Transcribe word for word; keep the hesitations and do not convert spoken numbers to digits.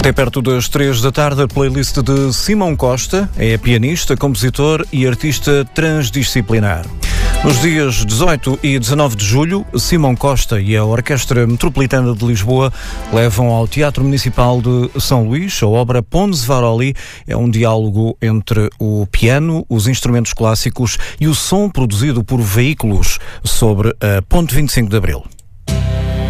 Até perto das três da tarde, a playlist de Simão Costa. É pianista, compositor e artista transdisciplinar. Nos dias dezoito e dezanove de julho, Simão Costa e a Orquestra Metropolitana de Lisboa levam ao Teatro Municipal de São Luís a obra Ponzvaroli. É um diálogo entre o piano, os instrumentos clássicos e o som produzido por veículos sobre a Ponte vinte e cinco de Abril.